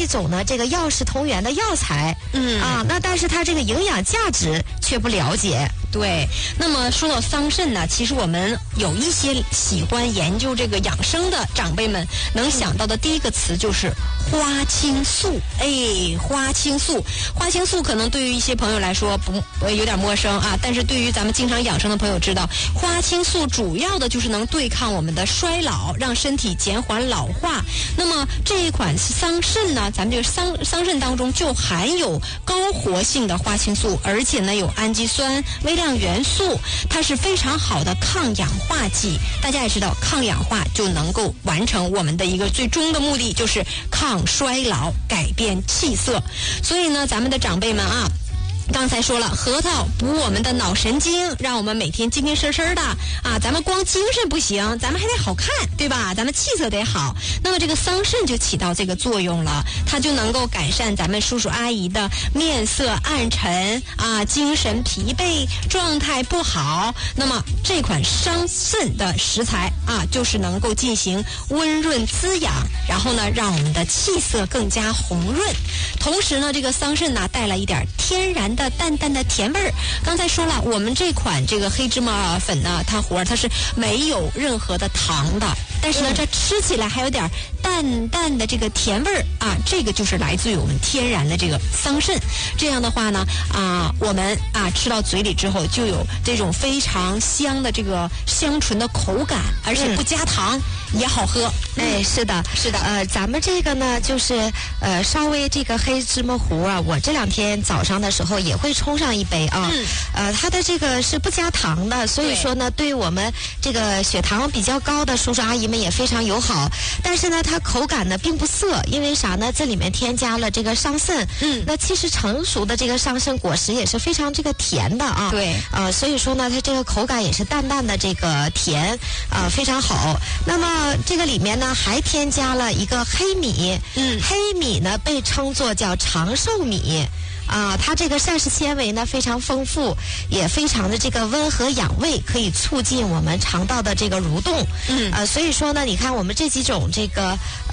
种呢这个药食同源的药材，那但是它这个营养价值却不了解。 对，那么说到桑葚呢，其实我们有一些喜欢研究这个养生的长辈们能想到的第一个词就是花青素。花青素，花青素可能对于一些朋友来说有点陌生啊，但是对于咱们经常养生的朋友知道，花青素主要的就是能对抗我们的衰老，让身体减缓老化。那么这一款桑葚呢，咱们这个桑葚当中就含有高活性的花青素，而且呢有氨基酸、微量元素，它是非常好的抗氧化剂。大家也知道，抗氧化就能够完成我们的一个最终的目的，就是抗衰老、改变气色。所以呢，咱们的长辈们啊，刚才说了，核桃补我们的脑神经，让我们每天精精神神的啊。咱们光精神不行，咱们还得好看，对吧？咱们气色得好。那么这个桑葚就起到这个作用了，它就能够改善咱们叔叔阿姨的面色暗沉啊，精神疲惫，状态不好。那么这款桑葚的食材啊，就是能够进行温润滋养，然后呢，让我们的气色更加红润。同时呢，这个桑葚呢带来一点天然的淡淡的甜味儿。刚才说了，我们这款这个黑芝麻粉呢，它是没有任何的糖的，但是呢，这吃起来还有点淡淡的这个甜味儿啊，这个就是来自于我们天然的这个桑葚。这样的话呢，我们吃到嘴里之后，就有这种非常香的这个香醇的口感，而且不加糖。也好喝。 是的， 是的。 咱们这个呢，就是稍微这个黑芝麻糊啊，我这两天早上的时候也会冲上一杯啊。它的这个是不加糖的，所以说呢，对我们这个血糖比较高的叔叔阿姨们也非常友好。但是呢，它口感呢并不涩，因为啥呢？这里面添加了这个桑葚。那其实成熟的这个桑葚果实也是非常这个甜的啊。 对。 所以说呢，它这个口感也是淡淡的这个甜非常好。那么这个里面呢还添加了一个黑米。黑米呢被称作叫长寿米。它这个膳食纤维呢非常丰富，也非常的这个温和养胃，可以促进我们肠道的这个蠕动。所以说呢，你看我们这几种这个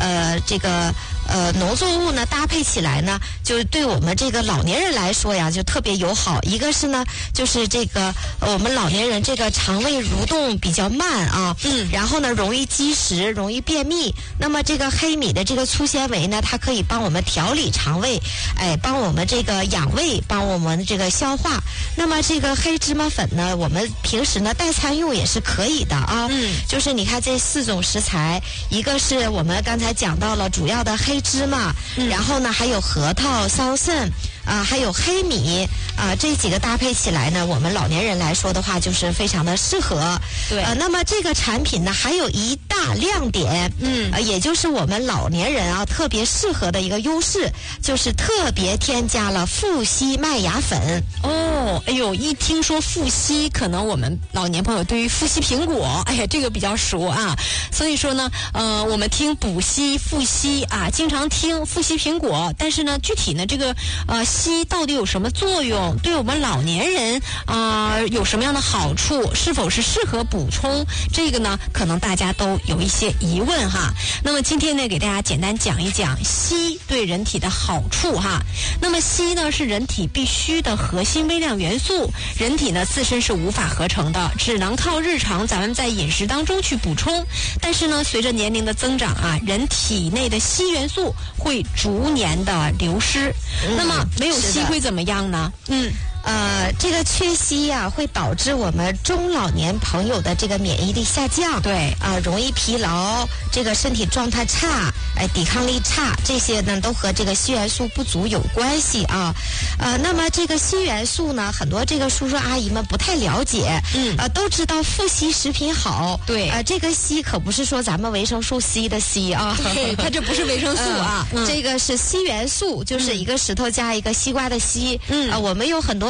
农作物呢搭配起来呢，就对我们这个老年人来说呀，就特别友好。一个是呢，就是这个我们老年人这个肠胃蠕动比较慢啊，然后呢容易积食，容易便秘。那么这个黑米的这个粗纤维呢，它可以帮我们调理肠胃，帮我们这个养胃，帮我们这个消化。那么这个黑芝麻粉呢，我们平时呢代餐用也是可以的啊。就是你看这4种食材，一个是我们刚才讲到了主要的黑芝麻，然后呢还有核桃、桑葚。还有黑米这几个搭配起来呢，我们老年人来说的话，就是非常的适合。 对。 那么这个产品呢，还有一大亮点，也就是我们老年人特别适合的一个优势，就是特别添加了富硒麦芽粉。 一听说富硒，可能我们老年朋友对于富硒苹果，这个比较熟啊。所以说呢，我们听补硒、富硒经常听富硒苹果，但是呢，具体呢这个硒到底有什么作用？对我们老年人有什么样的好处？是否是适合补充？这个呢，可能大家都有一些疑问哈。那么今天呢，给大家简单讲一讲硒对人体的好处哈。那么硒呢，是人体必须的核心微量元素，人体呢自身是无法合成的，只能靠日常咱们在饮食当中去补充。但是呢，随着年龄的增长人体内的硒元素会逐年的流失。那么没有硒会怎么样呢？ 这个缺硒会导致我们中老年朋友的这个免疫力下降， 对容易疲劳，这个身体状态差，抵抗力差，这些呢都和这个硒元素不足有关系啊。那么这个硒元素呢，很多这个叔叔阿姨们不太了解，都知道富硒食品好， 对， 这个硒可不是说咱们维生素 C 的硒啊， 对，它这不是维生素这个是硒元素，就是一个石头加一个西瓜的西，我们有很多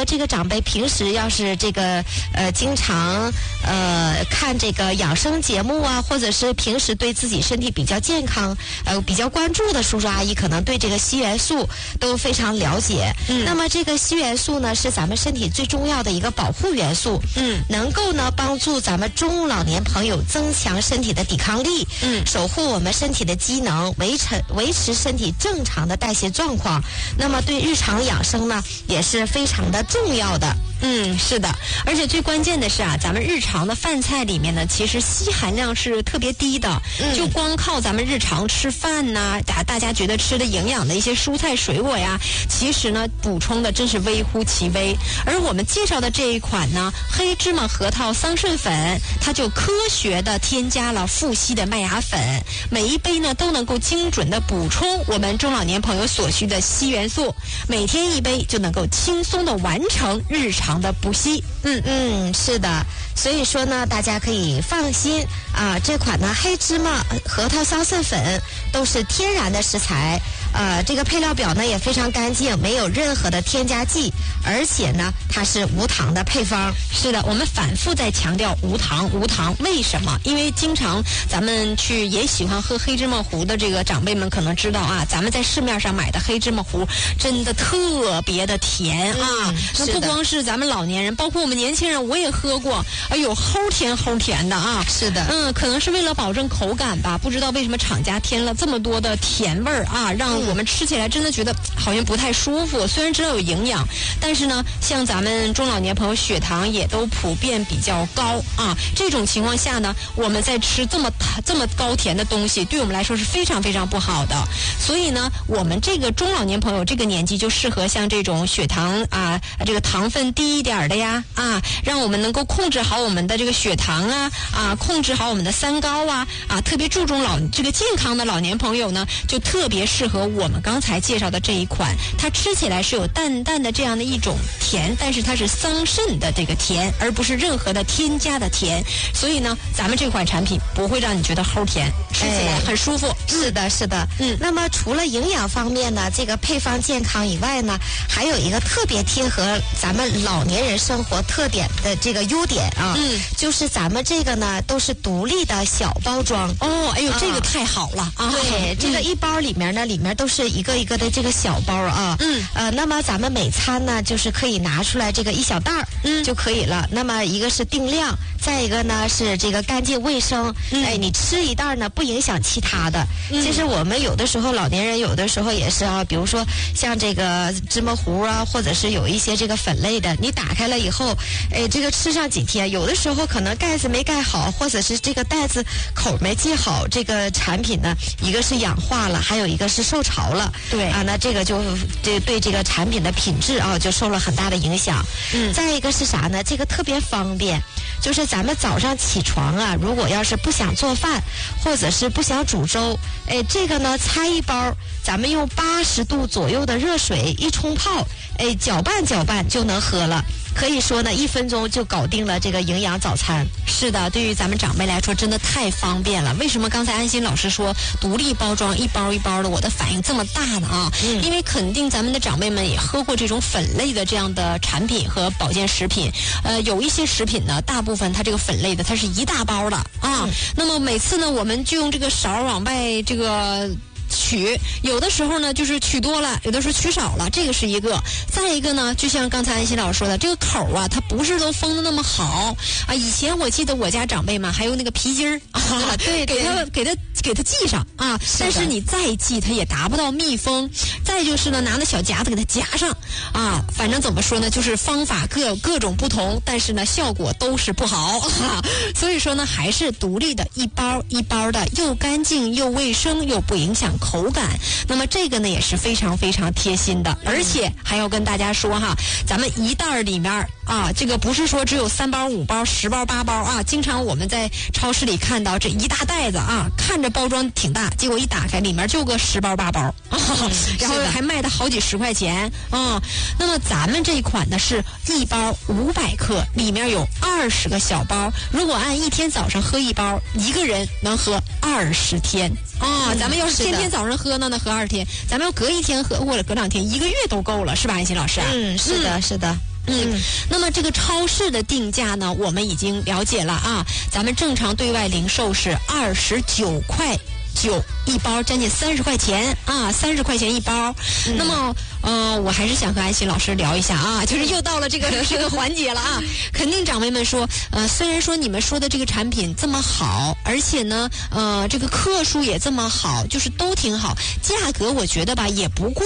这个长辈平时要是这个经常看这个养生节目啊，或者是平时对自己身体比较健康比较关注的叔叔阿姨，可能对这个硒元素都非常了解。那么这个硒元素呢，是咱们身体最重要的一个保护元素。能够呢帮助咱们中老年朋友增强身体的抵抗力。守护我们身体的机能，维持身体正常的代谢状况。那么对日常养生呢，也是非常的重要的。 是的，而且最关键的是啊，咱们日常的饭菜里面呢，其实硒含量是特别低的。就光靠咱们日常吃饭呐，大家觉得吃的营养的一些蔬菜水果呀，其实呢补充的真是微乎其微。而我们介绍的这一款呢，黑芝麻核桃桑葚粉，它就科学的添加了富硒的麦芽粉，每一杯呢都能够精准的补充我们中老年朋友所需的硒元素，每天一杯就能够轻松的完成日常的补硒。 是的，所以说呢，大家可以放心啊，这款呢黑芝麻核桃桑葚粉都是天然的食材。这个配料表呢也非常干净，没有任何的添加剂，而且呢它是无糖的配方。 是的，我们反复在强调无糖，无糖。为什么？因为经常咱们去也喜欢喝黑芝麻糊的这个长辈们可能知道啊，咱们在市面上买的黑芝麻糊真的特别的甜啊。那不光是咱们老年人，包括我们年轻人，我也喝过，哎呦，齁甜齁甜的啊。 是的， 可能是为了保证口感吧，不知道为什么厂家添了这么多的甜味儿啊，让我们吃起来真的觉得好像不太舒服。虽然知道有营养，但是呢，像咱们中老年朋友血糖也都普遍比较高啊，这种情况下呢，我们在吃这么高甜的东西，对我们来说是非常非常不好的。所以呢，我们这个中老年朋友这个年纪就适合像这种血糖啊，这个糖分低一点的呀啊，让我们能够控制好我们的这个血糖啊，控制好我们的三高啊，特别注重这个健康的老年朋友呢，就特别适合我们刚才介绍的这一款。它吃起来是有淡淡的这样的一种甜，但是它是桑葚的这个甜，而不是任何的添加的甜。所以呢，咱们这款产品不会让你觉得齁甜，吃起来很舒服。 是的，是的。那么除了营养方面呢，这个配方健康以外呢，还有一个特别贴合咱们老年人生活特点的这个优点啊，就是咱们这个呢都是独立的小包装。 哎呦，这个太好了啊！ 对，这个一包里面呢，里面都是一个一个的这个小包啊。那么咱们每餐呢，就是可以拿出来这个一小袋儿就可以了。那么一个是定量，再一个呢是这个干净卫生。你吃一袋呢不影响其他的。其实我们有的时候老年人有的时候也是啊，比如说像这个芝麻糊啊，或者是有一些这个粉类的，你打开了以后，这个吃上几天，有的时候可能盖子没盖好，或者是这个袋子口没系好，这个产品呢，一个是氧化了，还有一个是受潮了。 对啊，那这个就对这个产品的品质啊，就受了很大的影响。再一个是啥呢？这个特别方便，就是咱们早上起床啊，如果要是不想做饭，或者是不想煮粥，这个呢拆一包，咱们用80度左右的热水一冲泡，搅拌搅拌就能喝了。可以说呢，1分钟就搞定了这个营养早餐。 是的，对于咱们长辈来说，真的太方便了。为什么刚才安心老师说独立包装一包一包的，我的反应这么大呢啊？因为肯定咱们的长辈们也喝过这种粉类的这样的产品和保健食品。有一些食品呢，大部分它这个粉类的，它是一大包的啊。那么每次呢，我们就用这个勺往外这个取，有的时候呢就是取多了，有的时候取少了，这个是一个。再一个呢，就像刚才安心老师说的，这个口啊，它不是都封的那么好啊。以前我记得我家长辈们还用那个皮筋儿对， 给它系上啊，但是你再系它也达不到密封。再就是呢，拿那小夹子给它夹上啊，反正怎么说呢，就是方法各种不同，但是呢效果都是不好啊。所以说呢，还是独立的一包一包的，又干净又卫生又不影响口感。那么这个呢也是非常非常贴心的，而且还要跟大家说哈，咱们一袋里面啊，这个不是说只有3包5包10包8包啊，经常我们在超市里看到这一大袋子啊，看着包装挺大，结果一打开里面就个10包8包然后还卖的好几10块钱啊。那么咱们这一款呢是一包500克，里面有20个小包，如果按一天早上喝一包，一个人能喝20天啊。咱们要是天天早上喝呢，那喝20天；咱们要隔一天喝或者隔2天，1个月都够了，是吧，安心老师？ 是的，是的。 那么这个超市的定价呢，我们已经了解了啊，咱们正常对外零售是29.9块一包，将近30块钱啊，30块钱一包。那么我还是想和安琪老师聊一下啊，就是又到了这个环节了啊。肯定长辈们说，虽然说你们说的这个产品这么好，而且呢，这个克数也这么好，就是都挺好，价格我觉得吧也不贵。